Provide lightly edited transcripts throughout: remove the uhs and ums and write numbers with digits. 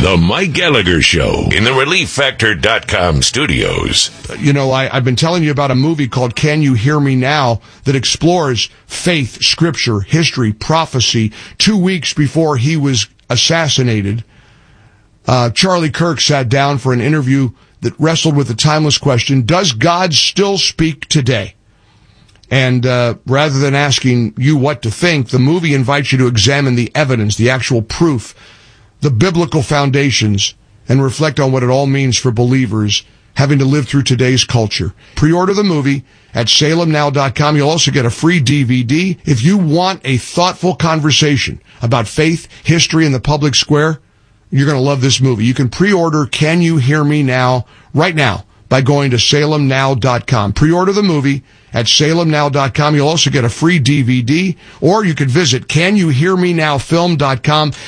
The Mike Gallagher Show in the ReliefFactor.com studios. I've been telling you about a movie called Can You Hear Me Now that explores faith, scripture, history, prophecy. 2 weeks before he was assassinated, Charlie Kirk sat down for an interview that wrestled with the timeless question, does God still speak today? And rather than asking you what to think, the movie invites you to examine the evidence, the actual proof, the biblical foundations, and reflect on what it all means for believers having to live through today's culture. Pre-order the movie at salemnow.com. You'll also get a free DVD. If you want a thoughtful conversation about faith, history, and the public square, you're going to love this movie. You can pre-order Can You Hear Me Now right now by going to salemnow.com. Pre-order the movie at salemnow.com. You'll also get a free DVD, or you could visit CanYouHearMeNowFilm.com.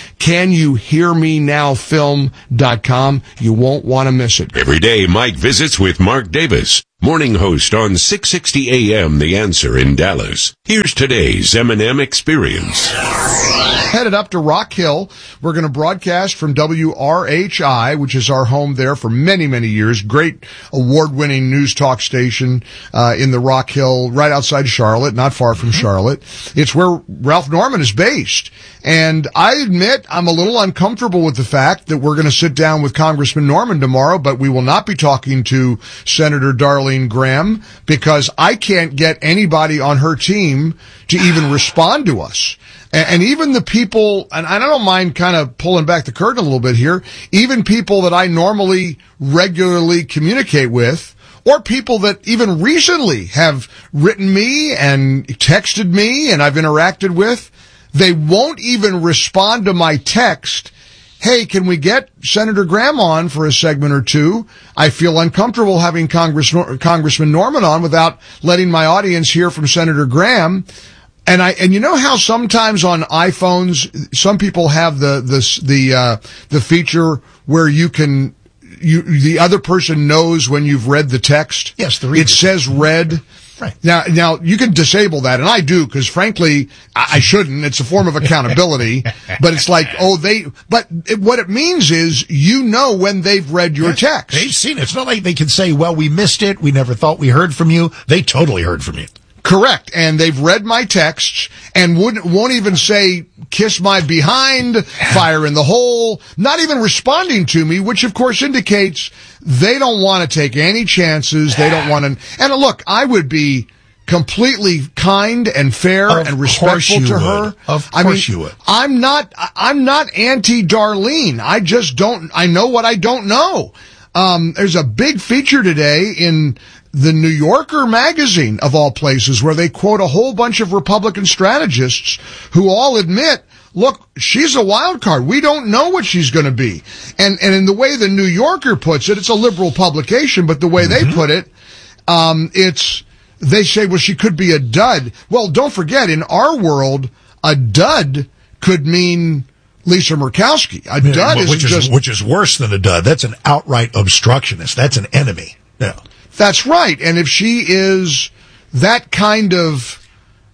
CanYouHearMeNowFilm.com. You won't want to miss it. Every day, Mike visits with Mark Davis, morning host on 660 AM The Answer in Dallas. Here's today's M&M Experience. Headed up to Rock Hill. We're going to broadcast from WRHI, which is our home there for many, many years. Great award-winning news talk station in the Rock Hill, right outside Charlotte, not far from Charlotte. It's where Ralph Norman is based. And I admit I'm a little uncomfortable with the fact that we're going to sit down with Congressman Norman tomorrow, but we will not be talking to Senator Darlene Graham because I can't get anybody on her team to even respond to us. And even the people, and I don't mind kind of pulling back the curtain a little bit here, even people that I normally regularly communicate with, or people that even recently have written me and texted me and I've interacted with, they won't even respond to my text, hey, can we get Senator Graham on for a segment or two? I feel uncomfortable having Congressman Norman on without letting my audience hear from Senator Graham. And you know how sometimes on iPhones, some people have the feature where the other person knows when you've read the text? Yes, the reader. It says read. Right. Now you can disable that, and I do, because frankly, I shouldn't. It's a form of accountability, but it's like, but what it means is, you know when they've read your text. They've seen it. It's not like they can say, well, we missed it. We never thought we heard from you. They totally heard from you. Correct. And they've read my texts and won't even say, kiss my behind, fire in the hole, not even responding to me, which of course indicates they don't want to take any chances. They don't want to. And look, I would be completely kind and fair and respectful to her. Of course you would. I'm not anti-Darlene. I know what I don't know. There's a big feature today in the New Yorker magazine, of all places, where they quote a whole bunch of Republican strategists who all admit, look, she's a wild card. We don't know what she's going to be. And in the way the New Yorker puts it, it's a liberal publication, but the way they put it, they say, well, she could be a dud. Well, don't forget, in our world, a dud could mean Lisa Murkowski. A dud which is worse than a dud. That's an outright obstructionist. That's an enemy. Yeah. That's right. And if she is that kind of,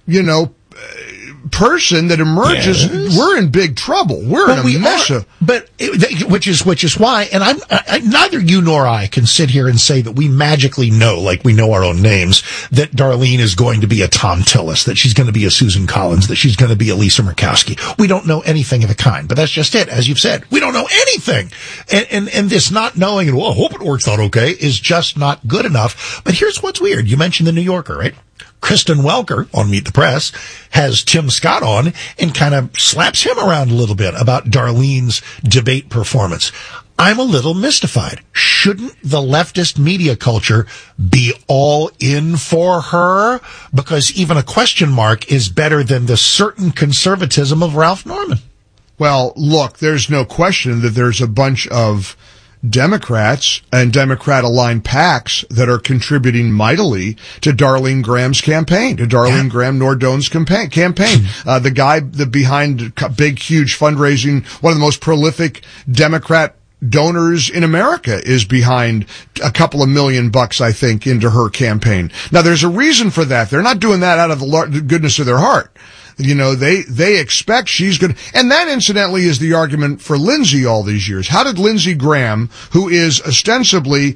person that emerges, yes, we're in big trouble. We're in a mess. Which is why, and neither you nor I can sit here and say that we magically know, like we know our own names, that Darlene is going to be a Tom Tillis, that she's going to be a Susan Collins, that she's going to be a Lisa Murkowski. We don't know anything of the kind, but that's just it. As you've said, we don't know anything. And this not knowing, and well, I hope it works out okay, is just not good enough. But here's what's weird. You mentioned the New Yorker, right? Kristen Welker on Meet the Press has Tim Scott on and kind of slaps him around a little bit about Darlene's debate performance. I'm a little mystified. Shouldn't the leftist media culture be all in for her? Because even a question mark is better than the certain conservatism of Ralph Norman. Well, look, there's no question that there's a bunch of Democrats and Democrat-aligned PACs that are contributing mightily to Darlene Graham's campaign, to Darlene Graham Nordon's campaign. The guy behind big, huge fundraising, one of the most prolific Democrat donors in America, is behind a couple of $1 million, I think, into her campaign. Now, there's a reason for that. They're not doing that out of the goodness of their heart. they expect she's going to, and that incidentally is the argument for Lindsey all these years. How did Lindsey Graham, who is ostensibly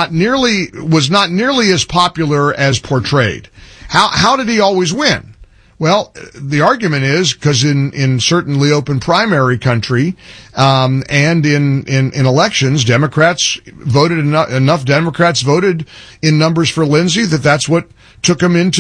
was not nearly as popular as portrayed, how did he always win? Well, the argument is because in certainly open primary country, and in elections, Democrats voted enough Democrats voted in numbers for Lindsey that's what took him into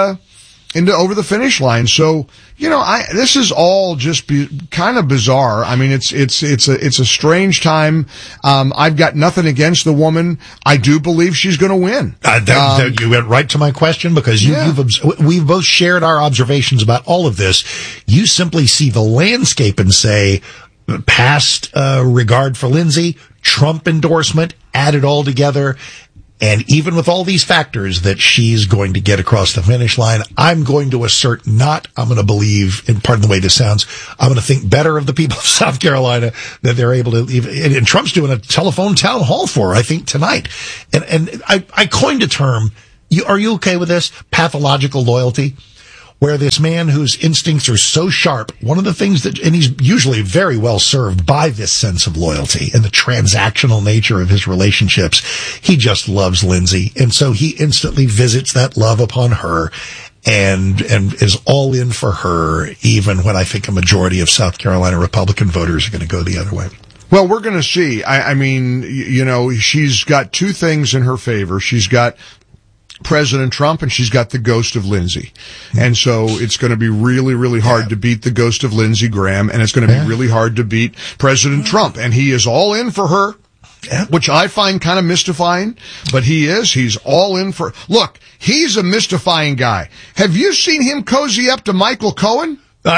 over the finish line. So, this is all just kind of bizarre. I mean, it's a strange time. I've got nothing against the woman. I do believe she's going to win. You went right to my question because we've both shared our observations about all of this. You simply see the landscape and say, past regard for Lindsey, Trump endorsement, add it all together. And even with all these factors that she's going to get across the finish line, I'm going to assert I'm going to believe, and pardon the way this sounds, I'm going to think better of the people of South Carolina that they're able to leave. And Trump's doing a telephone town hall for her, I think, tonight. And I coined a term. Are you okay with this? Pathological loyalty. Where this man whose instincts are so sharp, one of the things and he's usually very well served by this sense of loyalty and the transactional nature of his relationships. He just loves Lindsey. And so he instantly visits that love upon her and is all in for her, even when I think a majority of South Carolina Republican voters are going to go the other way. Well, we're going to see. I mean, she's got two things in her favor. She's got President Trump and she's got the ghost of Lindsey. And so it's going to be really, really hard to beat the ghost of Lindsey Graham, and it's going to be really hard to beat President Trump. And he is all in for her, which I find kind of mystifying, but he's all in for, look, he's a mystifying guy. Have you seen him cozy up to Michael Cohen?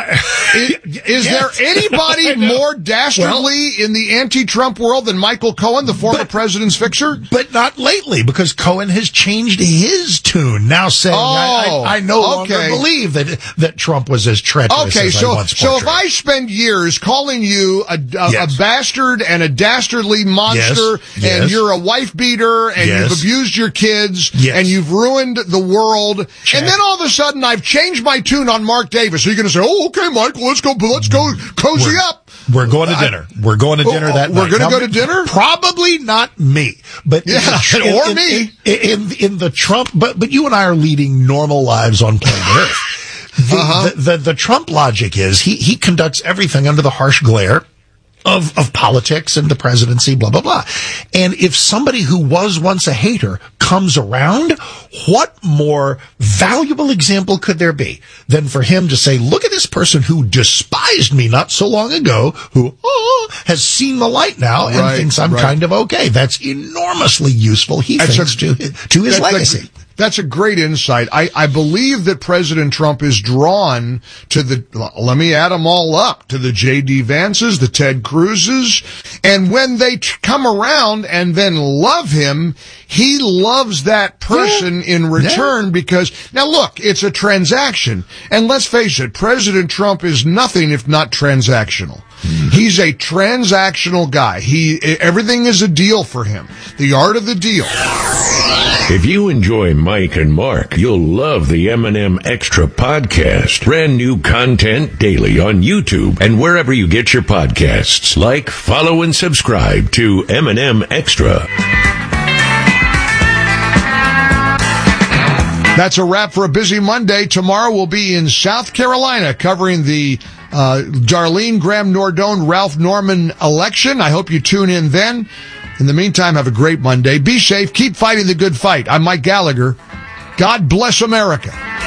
Is there anybody more dastardly in the anti-Trump world than Michael Cohen, the former president's fixer? But not lately, because Cohen has changed his tune, now saying, I no longer believe that Trump was as treacherous as I once portrayed. So if I spend years calling you a bastard and a dastardly monster, and you're a wife beater, and you've abused your kids, and you've ruined the world, and then all of a sudden I've changed my tune on Mark Davis, are you going to say, okay, Michael, let's go cozy up. We're going to dinner. We're going to dinner that night. We're going to go to dinner? Probably not me, but or me. In the Trump, but you and I are leading normal lives on planet Earth. The Trump logic is he conducts everything under the harsh glare of politics and the presidency, blah, blah, blah. And if somebody who was once a hater comes around, what more valuable example could there be than for him to say, look at this person who despised me not so long ago, who has seen the light now and thinks I'm kind of okay. That's enormously useful, he thinks, to his legacy. That's a great insight. I believe that President Trump is drawn to let me add them all up, to the J.D. Vances, the Ted Cruzes, and when they come around and then love him, he loves that person in return because, now look, it's a transaction, and let's face it, President Trump is nothing if not transactional. He's a transactional guy. Everything is a deal for him. The art of the deal. If you enjoy Mike and Mark, you'll love the M&M Extra podcast. Brand new content daily on YouTube and wherever you get your podcasts. Like, follow, and subscribe to M&M Extra. That's a wrap for a busy Monday. Tomorrow we'll be in South Carolina covering the Darlene Graham Nordone Ralph Norman election. I hope you tune in then. In the meantime, have a great Monday. Be safe. Keep fighting the good fight. I'm Mike Gallagher. God bless America.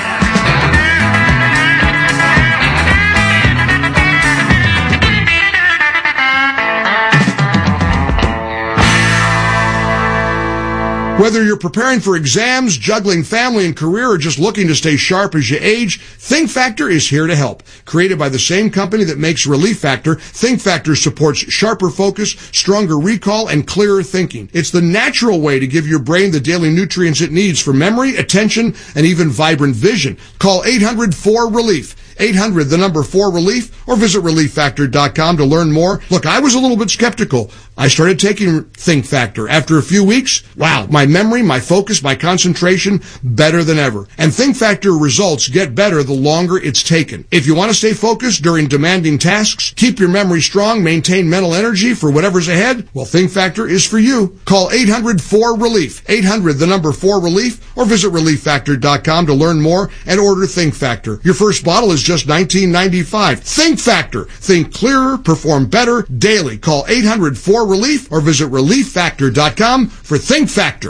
Whether you're preparing for exams, juggling family and career, or just looking to stay sharp as you age, Think Factor is here to help. Created by the same company that makes Relief Factor, Think Factor supports sharper focus, stronger recall, and clearer thinking. It's the natural way to give your brain the daily nutrients it needs for memory, attention, and even vibrant vision. Call 800-4-RELIEF. 800, the number 4-RELIEF, or visit ReliefFactor.com to learn more. Look, I was a little bit skeptical. I started taking Think Factor. After a few weeks, wow, my memory, my focus, my concentration, better than ever. And Think Factor results get better the longer it's taken. If you want to stay focused during demanding tasks, keep your memory strong, maintain mental energy for whatever's ahead, well, Think Factor is for you. Call 800-4-RELIEF, 800, the number 4-RELIEF, or visit ReliefFactor.com to learn more and order Think Factor. Your first bottle is just $19.95. Think Factor. Think clearer, perform better daily. Call 800-4-RELIEF or visit ReliefFactor.com for Think Factor.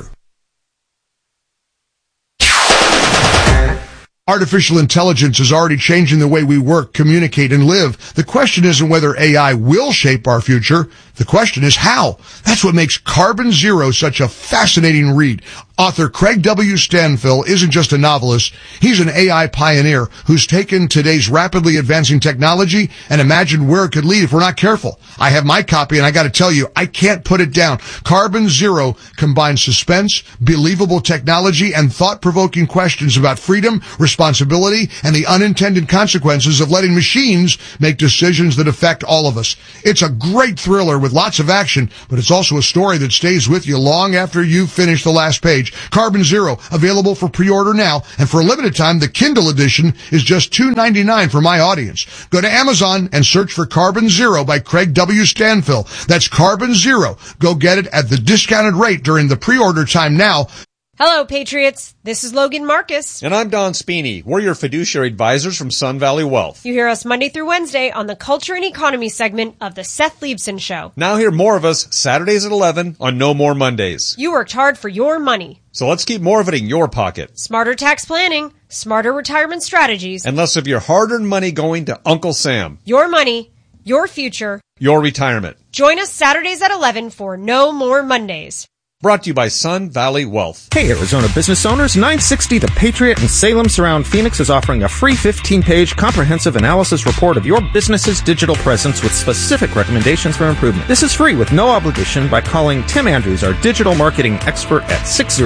Artificial intelligence is already changing the way we work, communicate, and live. The question isn't whether AI will shape our future. The question is how. That's what makes Carbon Zero such a fascinating read. Author Craig W. Stanfill isn't just a novelist. He's an AI pioneer who's taken today's rapidly advancing technology and imagined where it could lead if we're not careful. I have my copy, and I got to tell you, I can't put it down. Carbon Zero combines suspense, believable technology, and thought-provoking questions about freedom, responsibility, and the unintended consequences of letting machines make decisions that affect all of us. It's a great thriller with lots of action, but it's also a story that stays with you long after you've finished the last page. Carbon Zero, available for pre-order now, and for a limited time, the Kindle edition is just $2.99 for my audience. Go to Amazon and search for Carbon Zero by Craig W. Stanfill. That's Carbon Zero. Go get it at the discounted rate during the pre-order time now. Hello, Patriots. This is Logan Marcus. And I'm Don Spini. We're your fiduciary advisors from Sun Valley Wealth. You hear us Monday through Wednesday on the Culture and Economy segment of the Seth Leibson Show. Now hear more of us Saturdays at 11 on No More Mondays. You worked hard for your money. So let's keep more of it in your pocket. Smarter tax planning, smarter retirement strategies, and less of your hard-earned money going to Uncle Sam. Your money, your future, your retirement. Join us Saturdays at 11 for No More Mondays. Brought to you by Sun Valley Wealth. Hey, Arizona business owners, 960 The Patriot in Salem Surround Phoenix is offering a free 15-page comprehensive analysis report of your business's digital presence with specific recommendations for improvement. This is free with no obligation by calling Tim Andrews, our digital marketing expert, at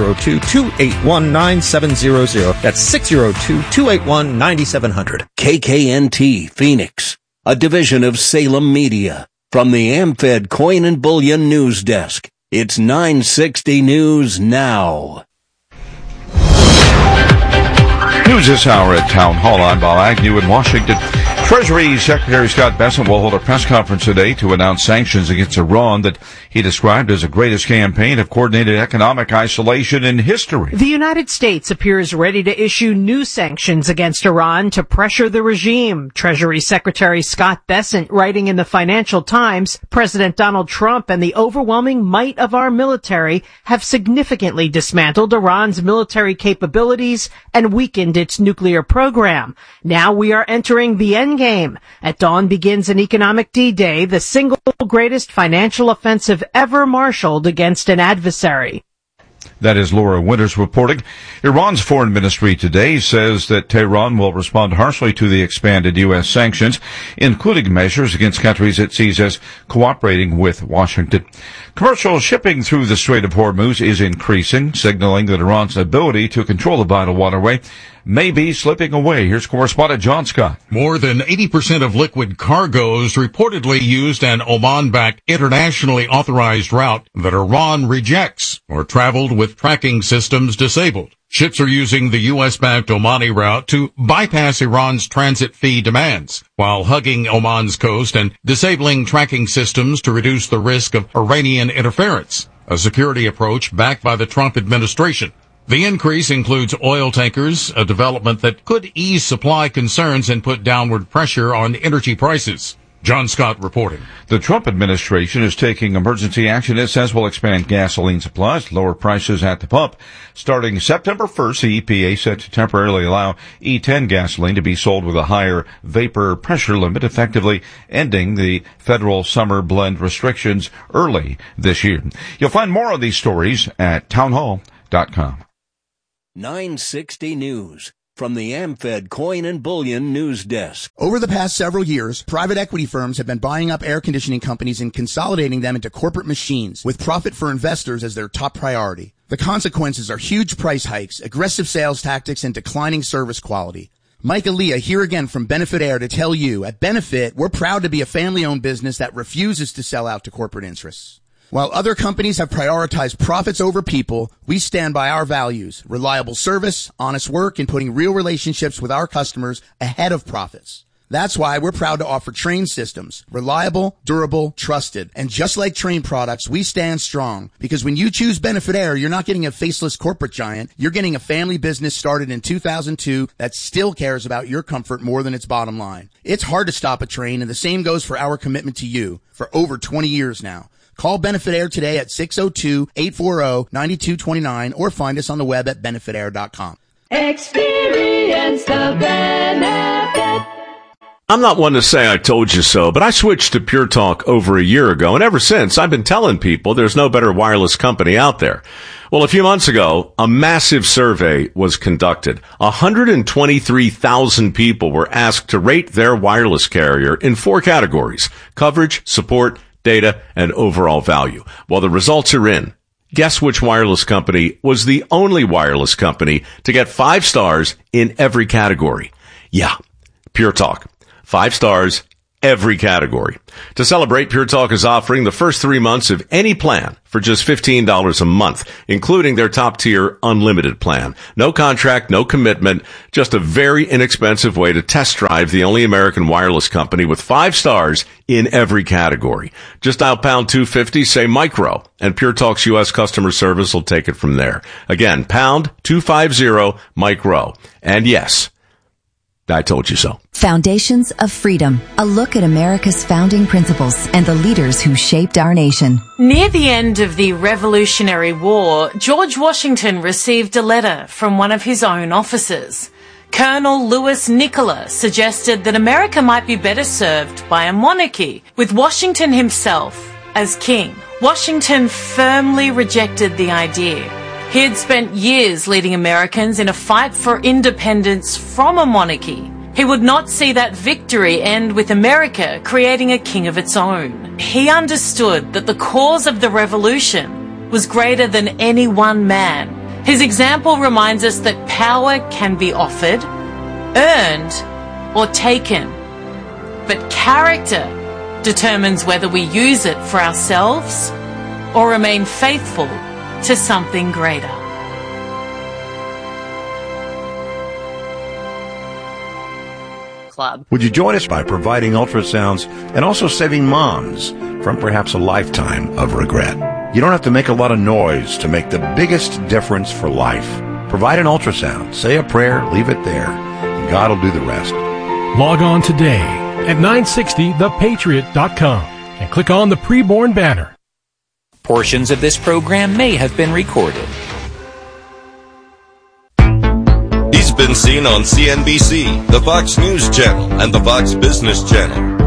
602-281-9700. That's 602-281-9700. KKNT Phoenix, a division of Salem Media. From the AmFed Coin and Bullion News Desk. It's 960 News Now. News this hour at Town Hall. I'm Bob Agnew in Washington. Treasury Secretary Scott Bessent will hold a press conference today to announce sanctions against Iran that he described as the greatest campaign of coordinated economic isolation in history. The United States appears ready to issue new sanctions against Iran to pressure the regime. Treasury Secretary Scott Bessent writing in the Financial Times, President Donald Trump and the overwhelming might of our military have significantly dismantled Iran's military capabilities and weakened its nuclear program. Now we are entering the end game. At dawn begins an economic D-Day, the single greatest financial offensive ever marshaled against an adversary. That is Laura Winters reporting. Iran's foreign ministry today says that Tehran will respond harshly to the expanded U.S. sanctions, including measures against countries it sees as cooperating with Washington. Commercial shipping through the Strait of Hormuz is increasing, signaling that Iran's ability to control the vital waterway may be slipping away. Here's correspondent John Scott. More than 80% of liquid cargoes reportedly used an Oman-backed internationally authorized route that Iran rejects or traveled with tracking systems disabled. Ships are using the U.S.-backed Omani route to bypass Iran's transit fee demands, while hugging Oman's coast and disabling tracking systems to reduce the risk of Iranian interference, a security approach backed by the Trump administration. The increase includes oil tankers, a development that could ease supply concerns and put downward pressure on energy prices. John Scott reporting. The Trump administration is taking emergency action it says will expand gasoline supplies, lower prices at the pump. Starting September 1st, the EPA set to temporarily allow E10 gasoline to be sold with a higher vapor pressure limit, effectively ending the federal summer blend restrictions early this year. You'll find more on these stories at townhall.com. 960 News. From the AmFed Coin and Bullion News Desk. Over the past several years, private equity firms have been buying up air conditioning companies and consolidating them into corporate machines, with profit for investors as their top priority. The consequences are huge price hikes, aggressive sales tactics, and declining service quality. Mike Aaliyah here again from Benefit Air to tell you, at Benefit, we're proud to be a family-owned business that refuses to sell out to corporate interests. While other companies have prioritized profits over people, we stand by our values, reliable service, honest work, and putting real relationships with our customers ahead of profits. That's why we're proud to offer Trane systems. Reliable, durable, trusted. And just like Trane products, we stand strong. Because when you choose Benefit Air, you're not getting a faceless corporate giant. You're getting a family business started in 2002 that still cares about your comfort more than its bottom line. It's hard to stop a Trane, and the same goes for our commitment to you for over 20 years now. Call Benefit Air today at 602-840-9229 or find us on the web at benefitair.com. Experience the benefit. I'm not one to say I told you so, but I switched to Pure Talk over a year ago, and ever since, I've been telling people there's no better wireless company out there. Well, a few months ago, a massive survey was conducted. 123,000 people were asked to rate their wireless carrier in 4 categories: coverage, support, data, and overall value. Well, the results are in. Guess which wireless company was the only wireless company to get 5 stars in every category? Yeah, Pure Talk. 5 stars, every category. To celebrate, Pure Talk is offering the first 3 months of any plan for just $15 a month, including their top-tier unlimited plan. No contract, no commitment, just a very inexpensive way to test drive the only American wireless company with 5 stars in every category. Just dial pound 250, say micro, and Pure Talk's U.S. customer service will take it from there. Again, pound 250 micro. And yes, I told you so. Foundations of Freedom, a look at America's founding principles and the leaders who shaped our nation. Near the end of the Revolutionary War, George Washington received a letter from one of his own officers. Colonel Louis Nicola suggested that America might be better served by a monarchy, with Washington himself as king. Washington firmly rejected the idea. He had spent years leading Americans in a fight for independence from a monarchy. He would not see that victory end with America creating a king of its own. He understood that the cause of the revolution was greater than any one man. His example reminds us that power can be offered, earned, or taken. But character determines whether we use it for ourselves or remain faithful to something greater. Club. Would you join us by providing ultrasounds and also saving moms from perhaps a lifetime of regret? You don't have to make a lot of noise to make the biggest difference for life. Provide an ultrasound, say a prayer, leave it there, and God will do the rest. Log on today at 960thepatriot.com and click on the preborn banner. Portions of this program may have been recorded. He's been seen on CNBC, the Fox News Channel, and the Fox Business Channel.